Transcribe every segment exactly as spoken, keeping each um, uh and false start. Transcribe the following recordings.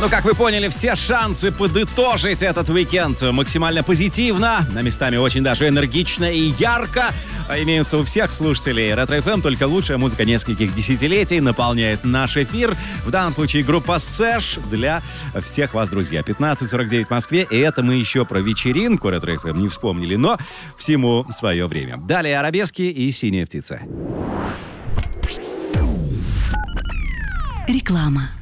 Ну, как вы поняли, все шансы подытожить этот уикенд максимально позитивно, а местами очень даже энергично и ярко имеются у всех слушателей. Ретро эф эм, только лучшая музыка нескольких десятилетий, наполняет наш эфир. В данном случае группа Сэш для всех вас, друзья. пятнадцать сорок девять в Москве, и это мы еще про вечеринку Ретро эф эм не вспомнили, но всему свое время. Далее арабески и синяя птица. Реклама.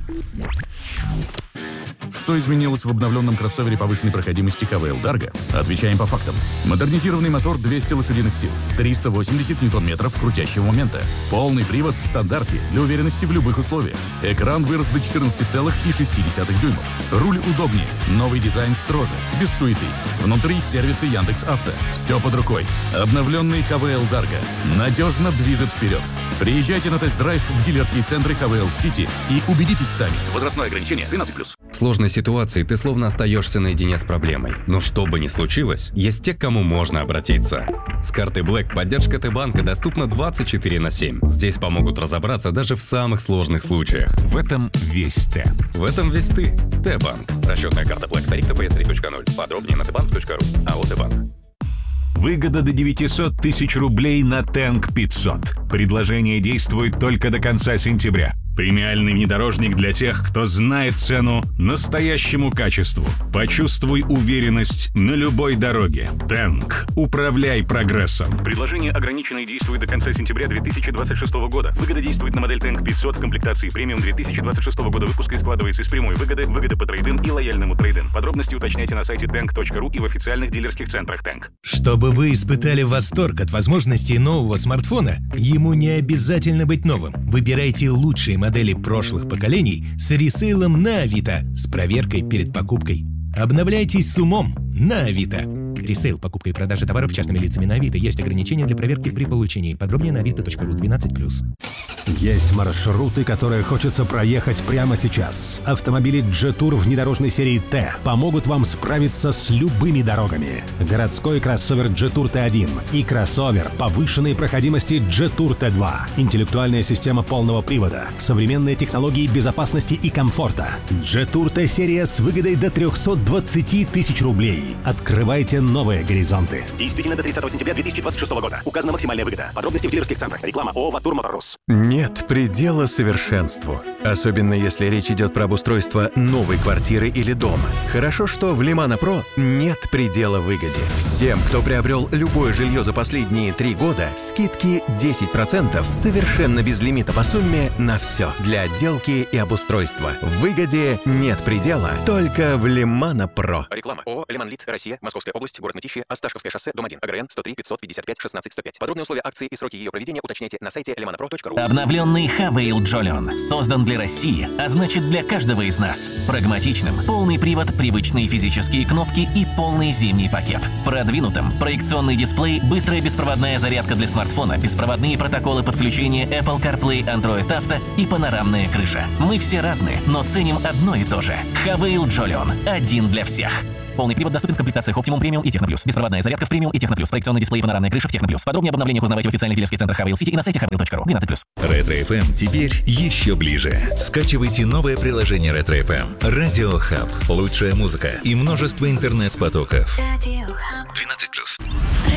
Что изменилось в обновленном кроссовере повышенной проходимости эйч ви эл Dargo? Отвечаем по фактам. Модернизированный мотор двести лошадиных сил, триста восемьдесят ньютон-метров крутящего момента. Полный привод в стандарте для уверенности в любых условиях. Экран вырос до четырнадцать целых шесть десятых дюймов. Руль удобнее, новый дизайн строже, без суеты. Внутри сервисы Яндекс.Авто. Все под рукой. Обновленный эйч ви эл Dargo надежно движет вперед. Приезжайте на тест-драйв в дилерские центры эйч ви эл City и убедитесь сами. Возрастное ограничение тринадцать плюс. В сложной ситуации ты словно остаешься наедине с проблемой. Но что бы ни случилось, есть те, к кому можно обратиться. С картой Black поддержка Т-банка доступна двадцать четыре на семь. Здесь помогут разобраться даже в самых сложных случаях. В этом весь Т. В этом весь ты. Т-банк. Расчетная карта Black. Тариф тэ пэ эс три точка ноль. Подробнее на тэ банк точка ру. АО Т-банк. Выгода до девятьсот тысяч рублей на Тэнк пятьсот. Предложение действует только до конца сентября. Премиальный внедорожник для тех, кто знает цену настоящему качеству. Почувствуй уверенность на любой дороге. Тэнк. Управляй прогрессом. Предложение ограничено и действует до конца сентября две тысячи двадцать шестого года. Выгода действует на модель Тэнк пятьсот в комплектации премиум две тысячи двадцать шестого года выпуска и складывается из прямой выгоды, выгоды по трейд-ин и лояльному трейд-ин. Подробности уточняйте на сайте тэнк точка ру и в официальных дилерских центрах Тэнк. Чтобы вы испытали восторг от возможностей нового смартфона, ему не обязательно быть новым. Выбирайте лучшие модели прошлых поколений с ресейлом на Авито с проверкой перед покупкой. Обновляйтесь с умом на Авито. Ресейл, покупка и продажа товаров частными лицами на Авито. Есть ограничения для проверки при получении. Подробнее на авито точка ру. двенадцать плюс. Есть маршруты, которые хочется проехать прямо сейчас. Автомобили Jetour внедорожной серии Т помогут вам справиться с любыми дорогами. Городской кроссовер Jetour Т один и кроссовер повышенной проходимости Jetour Т два. Интеллектуальная система полного привода, современные технологии безопасности и комфорта. Jetour Т-серия с выгодой до триста двадцать тысяч рублей. Открывайте новые горизонты. Действительно до тридцатого сентября две тысячи двадцать шестого года. Указана максимальная выгода. Подробности в дилерских центрах. Реклама ООО «Ватур Моторус». Нет предела совершенству. Особенно если речь идет про обустройство новой квартиры или дома. Хорошо, что в Лимана Про нет предела выгоде. Всем, кто приобрел любое жилье за последние три года, скидки десять процентов совершенно без лимита по сумме на все. Для отделки и обустройства. В выгоде нет предела, только в Лимана Про. Реклама. ООО «Лиманлит. Россия. Московская область. Город Мытищи. Осташковское шоссе. Дом один. АГРН сто три пятьсот пятьдесят пять шестнадцать сто пять. Подробные условия акции и сроки ее проведения уточняйте на сайте лиманапро точка ру. Обновленный эйч ви эл Jolion создан для России, а значит для каждого из нас. Прагматичным, полный привод, привычные физические кнопки и полный зимний пакет. Продвинутым, проекционный дисплей, быстрая беспроводная зарядка для смартфона, беспроводные протоколы подключения Apple CarPlay, Android Auto и панорамная крыша. Мы все разные, но ценим одно и то же. эйч ви эл Jolion. Один для всех. Полный привод доступен в комплектациях Optimum Premium и Техно Плюс. Беспроводная зарядка в Premium и Техно Плюс. Проекционный дисплей и панорамная крыша в Техно Плюс. Подробнее об обновлениях узнавайте в официальных дилерских центрах эйч ви эл City и на сайте эйч ви эл точка ру. двенадцать плюс. Ретро эф эм теперь еще ближе. Скачивайте новое приложение Ретро эф эм. Radio Hub. Лучшая музыка и множество интернет-потоков. двенадцать плюс.